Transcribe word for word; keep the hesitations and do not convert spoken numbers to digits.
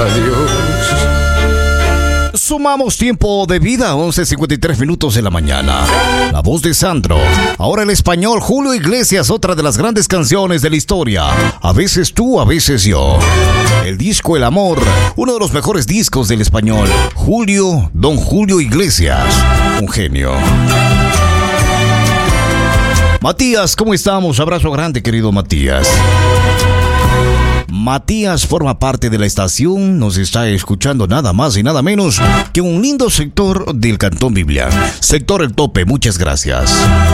Dios. Sumamos tiempo de vida, once cincuenta y tres minutos de la mañana. La voz de Sandro. Ahora el español, Julio Iglesias, otra de las grandes canciones de la historia. A veces tú, a veces yo. El disco El Amor, uno de los mejores discos del español. Julio, don Julio Iglesias, un genio. Matías, ¿cómo estamos? Abrazo grande, querido Matías. Matías forma parte de la estación, nos está escuchando nada más y nada menos que un lindo sector del Cantón Biblia. Sector El Tope, muchas gracias.